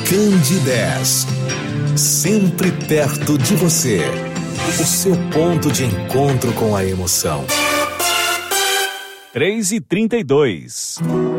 Candidez, sempre perto de você. O seu ponto de encontro com a emoção. 3h32.